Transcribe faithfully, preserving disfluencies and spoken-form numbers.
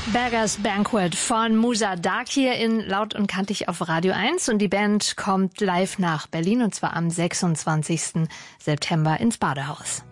Beggars Banquet von Musa Dark hier in Laut und Kantig auf Radio eins. Und die Band kommt live nach Berlin, und zwar am sechsundzwanzigsten September ins Badehaus.